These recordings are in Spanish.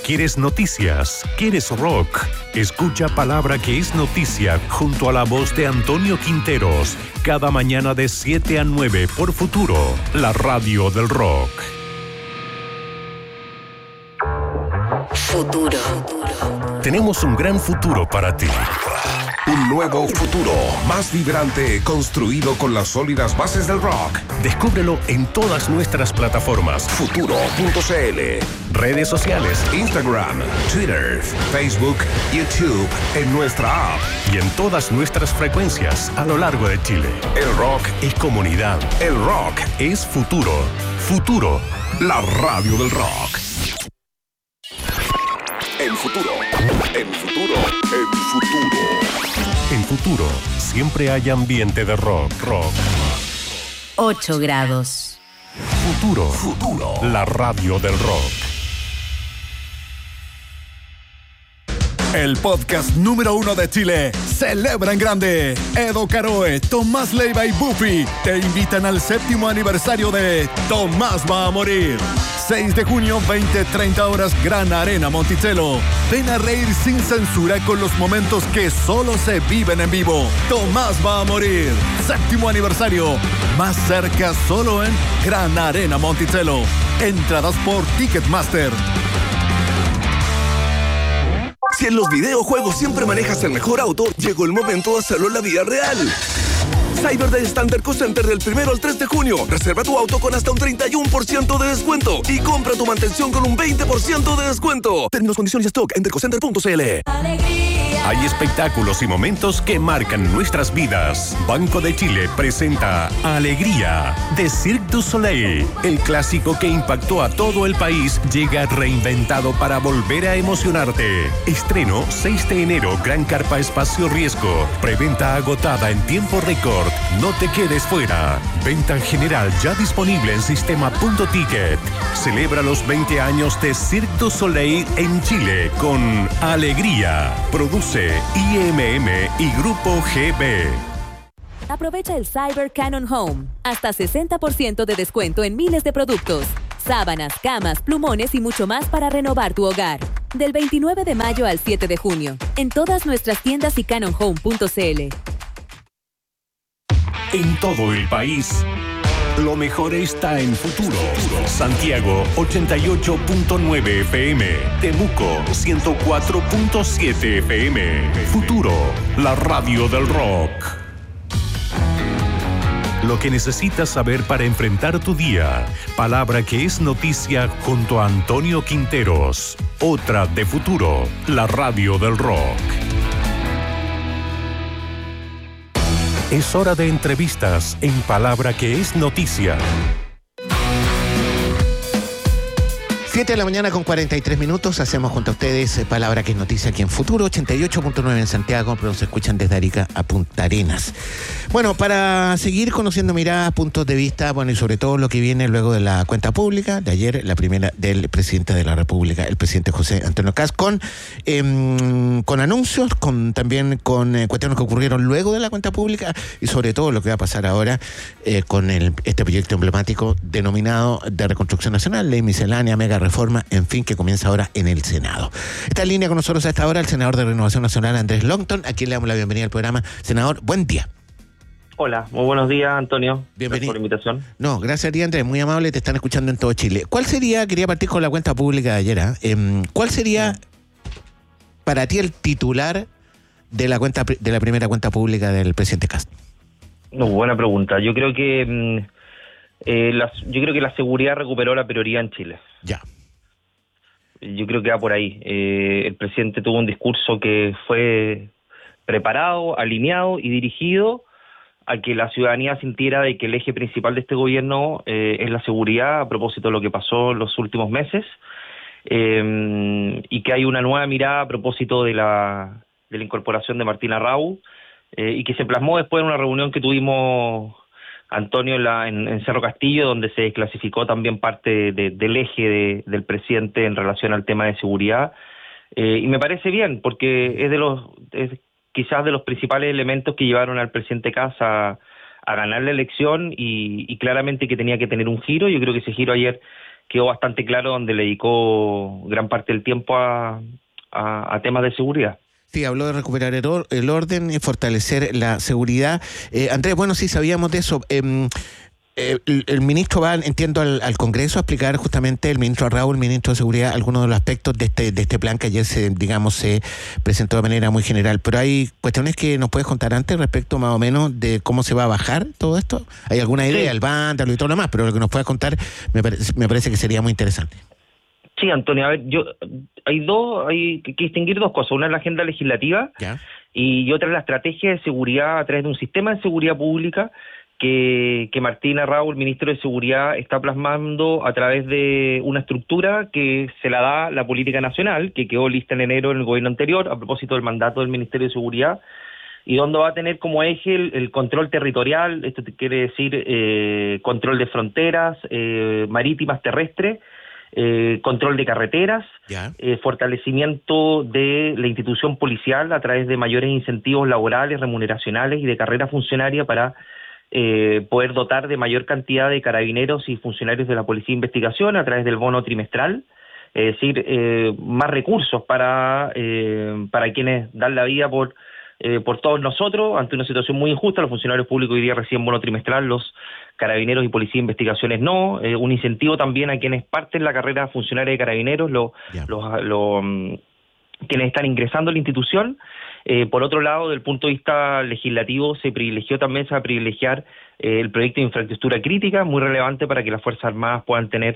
¿Quieres noticias? ¿Quieres rock? Escucha Palabra que es Noticia junto a la voz de Antonio Quinteros, cada mañana de 7 a 9 por Futuro, la radio del rock. Futuro. Tenemos un gran futuro para ti. Un nuevo futuro, más vibrante, construido con las sólidas bases del rock. Descúbrelo en todas nuestras plataformas. Futuro.cl. Redes sociales. Instagram, Twitter, Facebook, YouTube, en nuestra app. Y en todas nuestras frecuencias a lo largo de Chile. El rock Es comunidad. El rock Es futuro. Futuro. La radio del rock. En futuro. En futuro. En futuro. En Futuro siempre hay ambiente de rock. 8 grados. Futuro. Futuro. La radio del rock. El podcast número 1 de Chile celebra en grande. Edo Caroe, Tomás Leiva y Buffy te invitan al 7º aniversario de Tomás va a morir. 6 de junio, 20-30 horas, Gran Arena Monticello. Ven a reír sin censura con los momentos que solo se viven en vivo. Tomás va a morir. 7º aniversario. Más cerca solo en Gran Arena Monticello. Entradas por Ticketmaster. Si en los videojuegos siempre manejas el mejor auto, llegó el momento de hacerlo en la vida real. Cyber Day está en Derco Center del 1 al 3 de junio. Reserva tu auto con hasta un 31% de descuento y compra tu mantención con un 20% de descuento. Términos, condiciones y stock en dercocenter.cl. Hay espectáculos y momentos que marcan nuestras vidas. Banco de Chile presenta Alegría de Cirque du Soleil. El clásico que impactó a todo el país llega reinventado para volver a emocionarte. Estreno 6 de enero, Gran Carpa Espacio Riesgo. Preventa agotada en tiempo récord. No te quedes fuera. Venta general ya disponible en sistema.ticket. Celebra los 20 años de Cirque du Soleil en Chile con Alegría. Produce IMM y Grupo GB. Aprovecha el Cyber Canon Home. Hasta 60% de descuento en miles de productos. Sábanas, camas, plumones y mucho más para renovar tu hogar. Del 29 de mayo al 7 de junio. En todas nuestras tiendas y canonhome.cl. En todo el país, lo mejor está en Futuro. Santiago 88.9 FM, Temuco 104.7 FM. Futuro, la radio del rock. Lo que necesitas saber para enfrentar tu día. Palabra que es noticia junto a Antonio Quinteros. Otra de Futuro, la radio del rock. Es hora de entrevistas en Palabra que es noticia. 7 de la mañana con 43 minutos. Hacemos junto a ustedes Palabra que es noticia aquí en Futuro, 88.9 en Santiago, pero se escuchan desde Arica a Punta Arenas. Bueno, para seguir conociendo miradas, puntos de vista, bueno, y sobre todo lo que viene luego de la cuenta pública de ayer, la primera del presidente de la República, el presidente José Antonio Kast, con anuncios, también con cuestiones que ocurrieron luego de la cuenta pública y sobre todo lo que va a pasar ahora con este proyecto emblemático denominado de Reconstrucción Nacional, ley miscelánea, mega reforma, en fin, que comienza ahora en el Senado. Está en línea con nosotros a esta hora el senador de Renovación Nacional, Andrés Longton, a quien le damos la bienvenida al programa. Senador, buen día. Hola, muy buenos días, Antonio. Bienvenido. Gracias por la invitación. No, gracias a ti, Andrés, muy amable, te están escuchando en todo Chile. ¿Cuál sería, quería partir con la cuenta pública de ayer, cuál sería para ti el titular de la primera cuenta pública del presidente Kast? No, buena pregunta. Yo creo que la seguridad recuperó la prioridad en Chile. Ya. Yo creo que va por ahí. El presidente tuvo un discurso que fue preparado, alineado y dirigido a que la ciudadanía sintiera de que el eje principal de este gobierno es la seguridad a propósito de lo que pasó en los últimos meses y que hay una nueva mirada a propósito de la incorporación de Martín Arrau y que se plasmó después en una reunión que tuvimos, Antonio, en Cerro Castillo, donde se desclasificó también parte del eje del presidente en relación al tema de seguridad. Y me parece bien, porque es quizás de los principales elementos que llevaron al presidente Kast a ganar la elección y claramente que tenía que tener un giro. Yo creo que ese giro ayer quedó bastante claro, donde le dedicó gran parte del tiempo a temas de seguridad. Sí, habló de recuperar el orden y fortalecer la seguridad. Andrés, bueno, sí sabíamos de eso. El ministro va, entiendo, al Congreso a explicar justamente, el ministro Raúl, el ministro de Seguridad, algunos de los aspectos de este plan que ayer se presentó de manera muy general. Pero hay cuestiones que nos puedes contar antes respecto más o menos de cómo se va a bajar todo esto. ¿Hay alguna idea, el vándalo y todo lo demás? Pero lo que nos puedas contar me parece que sería muy interesante. Sí, Antonio, a ver, hay que distinguir dos cosas. Una es la agenda legislativa, ¿ya?, y otra es la estrategia de seguridad a través de un sistema de seguridad pública que Martina Raúl, ministro de Seguridad, está plasmando a través de una estructura que se la da la política nacional, que quedó lista en enero en el gobierno anterior, a propósito del mandato del Ministerio de Seguridad, y donde va a tener como eje el control territorial. Esto quiere decir control de fronteras marítimas, terrestres, control de carreteras, fortalecimiento de la institución policial a través de mayores incentivos laborales, remuneracionales y de carrera funcionaria para poder dotar de mayor cantidad de carabineros y funcionarios de la Policía de Investigación a través del bono trimestral, es decir, más recursos para quienes dan la vida por todos nosotros ante una situación muy injusta. Los funcionarios públicos hoy día reciben bono trimestral, los carabineros y Policía de Investigaciones no. Un incentivo también a quienes parten la carrera funcionaria de carabineros, quienes están ingresando a la institución. Por otro lado, desde el punto de vista legislativo, se va a privilegiar el proyecto de infraestructura crítica, muy relevante para que las Fuerzas Armadas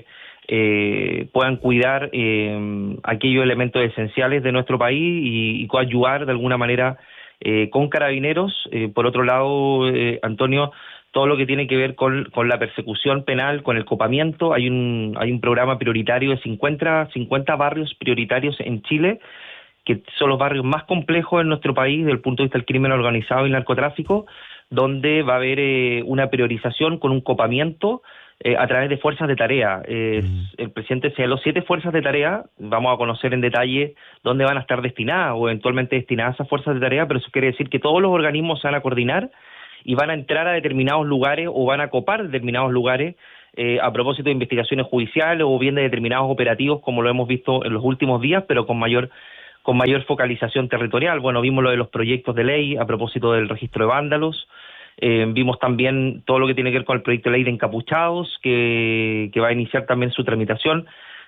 puedan cuidar aquellos elementos esenciales de nuestro país y coadyuvar de alguna manera con carabineros. Por otro lado, Antonio, todo lo que tiene que ver con la persecución penal, con el copamiento. Hay un programa prioritario de 50 barrios prioritarios en Chile, que son los barrios más complejos en nuestro país desde el punto de vista del crimen organizado y el narcotráfico, donde va a haber una priorización con un copamiento a través de fuerzas de tarea. El presidente señaló 7 fuerzas de tarea. Vamos a conocer en detalle dónde van a estar destinadas o eventualmente destinadas esas fuerzas de tarea, pero eso quiere decir que todos los organismos se van a coordinar y van a entrar a determinados lugares o van a copar determinados lugares a propósito de investigaciones judiciales o bien de determinados operativos, como lo hemos visto en los últimos días, pero con mayor focalización territorial. Bueno, vimos lo de los proyectos de ley a propósito del registro de vándalos. Vimos también todo lo que tiene que ver con el proyecto de ley de encapuchados, que va a iniciar también su tramitación.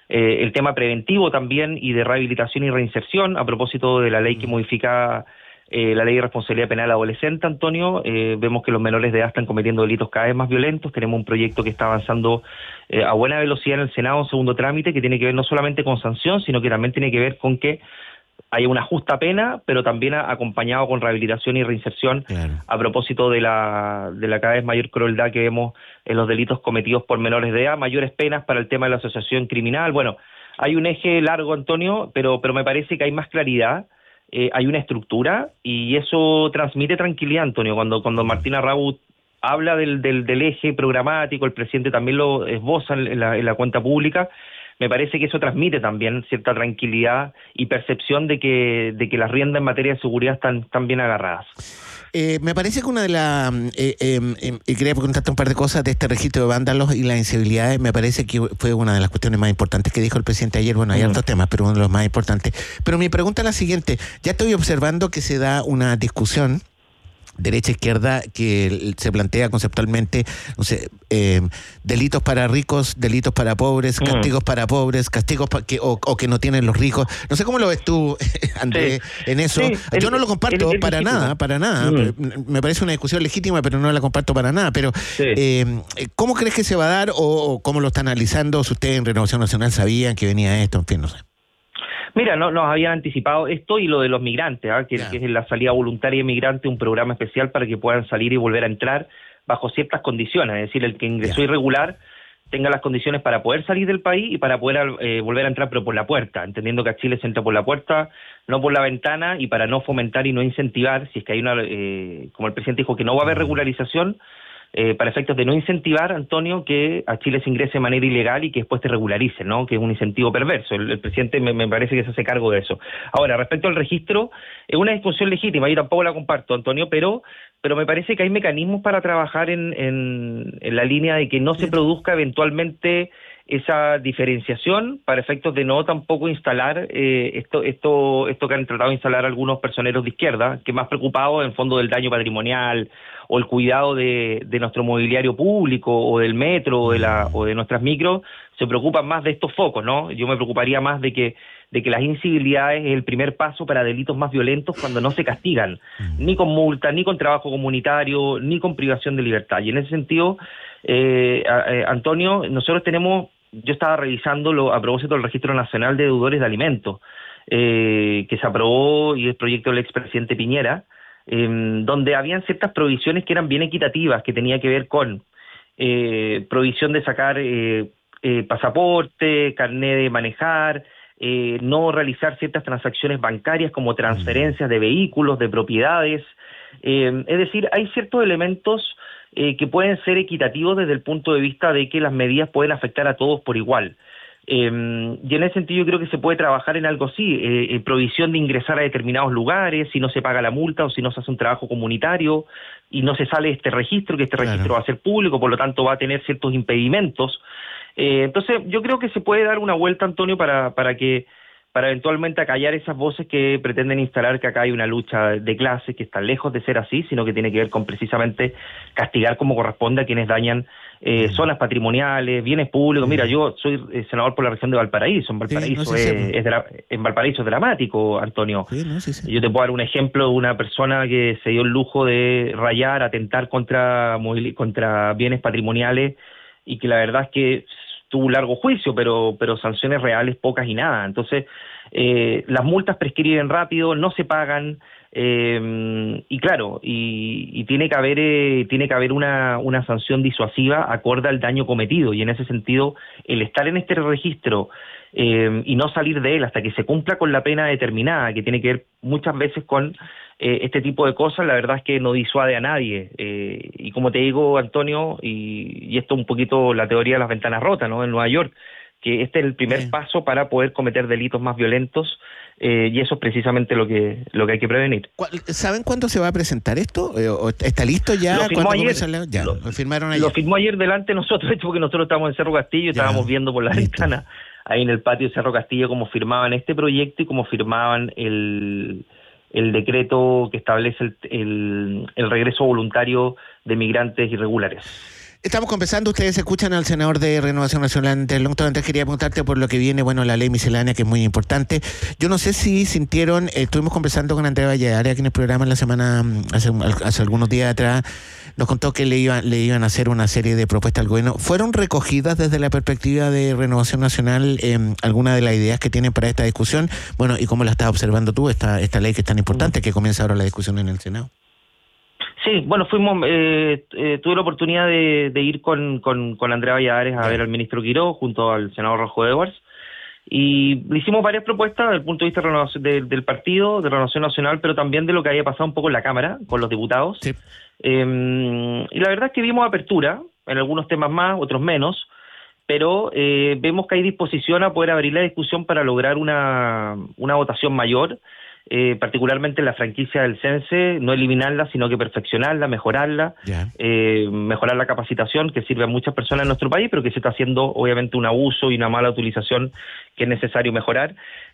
El tema preventivo también y de rehabilitación y reinserción, a propósito de la ley que modifica la ley de responsabilidad penal adolescente, Antonio. Vemos que los menores de edad están cometiendo delitos cada vez más violentos. Tenemos un proyecto que está avanzando a buena velocidad en el Senado, en segundo trámite, que tiene que ver no solamente con sanción, sino que también tiene que ver con que hay una justa pena, pero también acompañado con rehabilitación y reinserción, claro, a propósito de la cada vez mayor crueldad que vemos en los delitos cometidos por menores de edad, mayores penas para el tema de la asociación criminal. Bueno, hay un eje largo, Antonio, pero me parece que hay más claridad, hay una estructura, y eso transmite tranquilidad, Antonio. Cuando Martina Raúl habla del eje programático, el presidente también lo esboza en la cuenta pública. Me parece que eso transmite también cierta tranquilidad y percepción de que las riendas en materia de seguridad están bien agarradas. Me parece que una de las... quería preguntarte un par de cosas de este registro de vándalos y las incivilidades. Me parece que fue una de las cuestiones más importantes que dijo el presidente ayer. Bueno, hay otros temas, pero uno de los más importantes. Pero mi pregunta es la siguiente. Ya estoy observando que se da una discusión derecha-izquierda que se plantea conceptualmente, no sé, delitos para ricos, delitos para pobres, castigos para pobres, castigos que no tienen los ricos. No sé cómo lo ves tú, Andrés, en eso. Sí, yo no lo comparto para nada. Me parece una discusión legítima, pero no la comparto para nada. Pero, ¿cómo crees que se va a dar o cómo lo están analizando? Si ustedes en Renovación Nacional sabían que venía esto, en fin, no sé. Mira, nos habían anticipado esto y lo de los migrantes, que es la salida voluntaria de migrantes, un programa especial para que puedan salir y volver a entrar bajo ciertas condiciones, es decir, el que ingresó irregular tenga las condiciones para poder salir del país y para poder volver a entrar, pero por la puerta, entendiendo que a Chile se entra por la puerta, no por la ventana, y para no fomentar y no incentivar, si es que hay como el presidente dijo que no va a haber regularización, para efectos de no incentivar, Antonio, que a Chile se ingrese de manera ilegal y que después te regularice, ¿no? Que es un incentivo perverso. El presidente me parece que se hace cargo de eso. Ahora, respecto al registro, es una discusión legítima, yo tampoco la comparto, Antonio, pero me parece que hay mecanismos para trabajar en la línea de que no se produzca eventualmente esa diferenciación para efectos de no tampoco instalar esto que han tratado de instalar algunos personeros de izquierda, que más preocupados en fondo del daño patrimonial o el cuidado de nuestro mobiliario público o del metro o de nuestras micros, se preocupan más de estos focos, ¿no? Yo me preocuparía más de que las incivilidades es el primer paso para delitos más violentos cuando no se castigan, ni con multa, ni con trabajo comunitario, ni con privación de libertad. Y en ese sentido, Antonio, nosotros yo estaba revisándolo a propósito del Registro Nacional de Deudores de Alimentos, que se aprobó y el proyecto del expresidente Piñera, donde habían ciertas provisiones que eran bien equitativas, que tenía que ver con prohibición de sacar pasaporte, carné de manejar, no realizar ciertas transacciones bancarias como transferencias de vehículos, de propiedades. Es decir, hay ciertos elementos que pueden ser equitativos desde el punto de vista de que las medidas pueden afectar a todos por igual. Y en ese sentido yo creo que se puede trabajar en algo así, provisión de ingresar a determinados lugares, si no se paga la multa o si no se hace un trabajo comunitario y no se sale este registro, que este registro va a ser público, por lo tanto va a tener ciertos impedimentos. Entonces yo creo que se puede dar una vuelta, Antonio, para eventualmente acallar esas voces que pretenden instalar que acá hay una lucha de clases, que está lejos de ser así, sino que tiene que ver con precisamente castigar como corresponde a quienes dañan zonas patrimoniales, bienes públicos. Mira, yo soy senador por la región de Valparaíso. En Valparaíso en Valparaíso es dramático, Antonio. Yo te puedo dar un ejemplo de una persona que se dio el lujo de rayar, atentar contra bienes patrimoniales y que la verdad es que tuvo un largo juicio, pero sanciones reales pocas y nada. Entonces, las multas prescriben rápido, no se pagan, y claro, y tiene que haber una sanción disuasiva acorde al daño cometido, y en ese sentido, el estar en este registro y no salir de él hasta que se cumpla con la pena determinada, que tiene que ver muchas veces con este tipo de cosas, la verdad es que no disuade a nadie. Y como te digo, Antonio, y esto un poquito la teoría de las ventanas rotas, ¿no? En Nueva York, que este es el primer paso para poder cometer delitos más violentos, y eso es precisamente lo que hay que prevenir. ¿Saben cuándo se va a presentar esto? ¿Está listo ya? Lo firmó ayer. Lo firmaron ayer. Lo firmó ayer delante de nosotros, de hecho, porque nosotros estábamos en Cerro Castillo, estábamos viendo por la ventana ahí en el patio de Cerro Castillo cómo firmaban este proyecto y cómo firmaban el decreto que establece el regreso voluntario de migrantes irregulares. Estamos conversando, ustedes escuchan al senador de Renovación Nacional de Longton. Antes quería preguntarte por lo que viene, la ley miscelánea, que es muy importante. Yo no sé si sintieron, estuvimos conversando con Andrea Valladares aquí en el programa en la semana, hace algunos días atrás, nos contó que le iban a hacer una serie de propuestas al gobierno. ¿Fueron recogidas desde la perspectiva de Renovación Nacional algunas de las ideas que tienen para esta discusión? Bueno, ¿y cómo la estás observando tú, esta ley que es tan importante, que comienza ahora la discusión en el Senado? Sí, bueno, tuve la oportunidad de ir con Andrea Valladares a ver al ministro Quiró junto al senador Rojo Edwards, y le hicimos varias propuestas desde el punto de vista del partido, de Renovación Nacional, pero también de lo que había pasado un poco en la Cámara con los diputados. Sí. Y la verdad es que vimos apertura en algunos temas más, otros menos, pero vemos que hay disposición a poder abrir la discusión para lograr una votación mayor, particularmente en la franquicia del CENSE, no eliminarla, sino que perfeccionarla, mejorarla, mejorar la capacitación que sirve a muchas personas en nuestro país, pero que se está haciendo obviamente un abuso y una mala utilización que es necesario mejorar.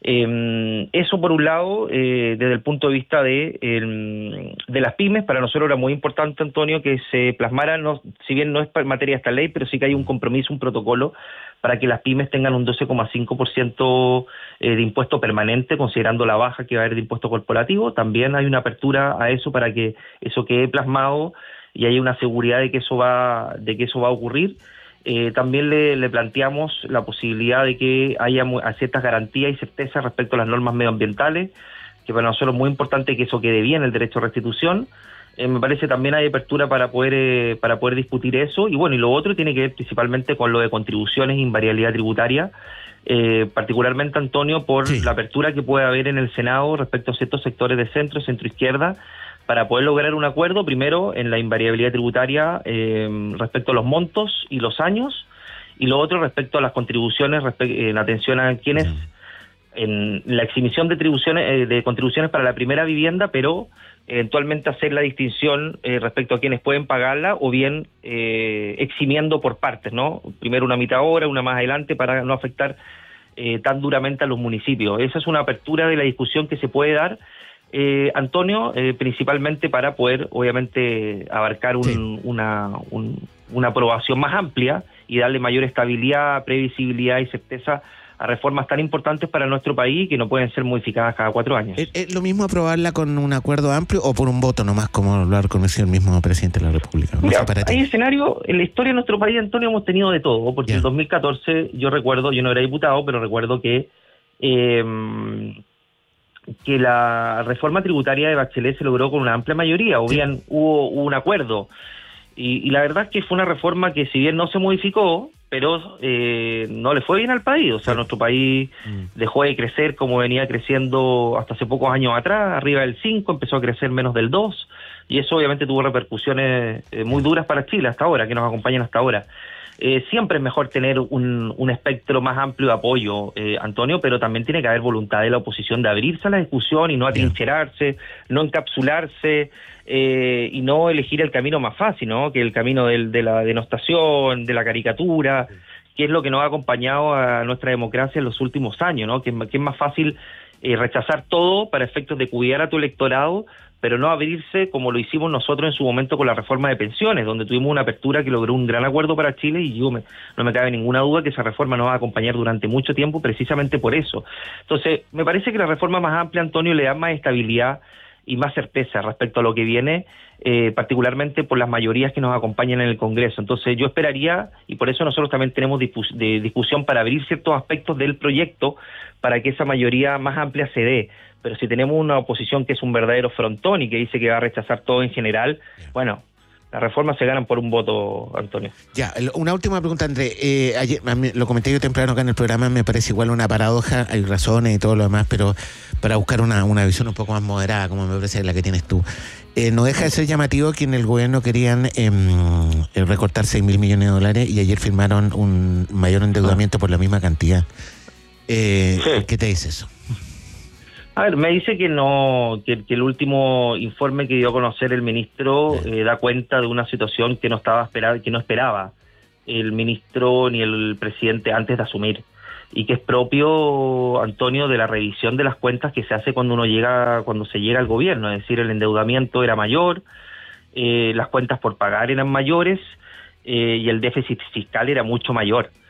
Eso por un lado, desde el punto de vista de las pymes, para nosotros era muy importante, Antonio, que se plasmara, si bien no es materia de esta ley, pero sí que hay un compromiso, un protocolo para que las pymes tengan un 12,5% de impuesto permanente, considerando la baja que va a haber de impuesto corporativo. También hay una apertura a eso para que eso quede plasmado y haya una seguridad de que eso va a ocurrir. También le planteamos la posibilidad de que haya ciertas garantías y certezas respecto a las normas medioambientales, que para nosotros es muy importante que eso quede bien, el derecho a restitución. Me parece también hay apertura para poder discutir eso, y lo otro tiene que ver principalmente con lo de contribuciones e invariabilidad tributaria, particularmente, Antonio, por la apertura que puede haber en el Senado respecto a ciertos sectores de centro-izquierda, para poder lograr un acuerdo, primero, en la invariabilidad tributaria respecto a los montos y los años, y lo otro respecto a las contribuciones en atención a quienes en la exhibición de contribuciones para la primera vivienda, pero eventualmente hacer la distinción respecto a quienes pueden pagarla, o bien eximiendo por partes, ¿no? Primero una mitad ahora, una más adelante, para no afectar tan duramente a los municipios. Esa es una apertura de la discusión que se puede dar, Antonio, principalmente para poder, obviamente, abarcar una aprobación más amplia y darle mayor estabilidad, previsibilidad y certeza a reformas tan importantes para nuestro país, que no pueden ser modificadas cada 4 años. ¿Es lo mismo aprobarla con un acuerdo amplio o por un voto nomás, como lo ha reconocido el mismo presidente de la República? Mira, hay escenario, en la historia de nuestro país, Antonio, hemos tenido de todo, porque en 2014, yo recuerdo, yo no era diputado, pero recuerdo que la reforma tributaria de Bachelet se logró con una amplia mayoría, o bien hubo un acuerdo, y la verdad es que fue una reforma que, si bien no se modificó, pero no le fue bien al país. O sea, nuestro país dejó de crecer como venía creciendo hasta hace pocos años atrás, arriba del 5, empezó a crecer menos del 2, y eso obviamente tuvo repercusiones muy duras para Chile hasta ahora, que nos acompañan hasta ahora. Siempre es mejor tener un espectro más amplio de apoyo, Antonio, pero también tiene que haber voluntad de la oposición de abrirse a la discusión y no atrincherarse, no encapsularse, y no elegir el camino más fácil, ¿no? Que el camino de la denostación, de la caricatura, que es lo que nos ha acompañado a nuestra democracia en los últimos años, ¿no? Que es más fácil rechazar todo para efectos de cuidar a tu electorado, pero no abrirse como lo hicimos nosotros en su momento con la reforma de pensiones, donde tuvimos una apertura que logró un gran acuerdo para Chile, y no me cabe ninguna duda que esa reforma nos va a acompañar durante mucho tiempo precisamente por eso. Entonces, me parece que la reforma más amplia, Antonio, le da más estabilidad y más certeza respecto a lo que viene, particularmente por las mayorías que nos acompañan en el Congreso. Entonces yo esperaría, y por eso nosotros también tenemos discusión para abrir ciertos aspectos del proyecto para que esa mayoría más amplia se dé. Pero si tenemos una oposición que es un verdadero frontón y que dice que va a rechazar todo en general, bueno, las reformas se ganan por un voto, Antonio. Ya, una última pregunta, André. Ayer, lo comenté yo temprano acá en el programa, me parece igual una paradoja, hay razones y todo lo demás, pero para buscar una visión un poco más moderada, como me parece la que tienes tú. No deja de ser llamativo que en el gobierno querían recortar 6.000 millones de dólares y ayer firmaron un mayor endeudamiento por la misma cantidad. ¿Qué te dice eso? A ver, me dice que que el último informe que dio a conocer el ministro da cuenta de una situación que no esperaba el ministro ni el presidente antes de asumir, y que es propio, Antonio, de la revisión de las cuentas que se hace cuando se llega al gobierno. Es decir, el endeudamiento era mayor, las cuentas por pagar eran mayores, y el déficit fiscal era mucho mayor.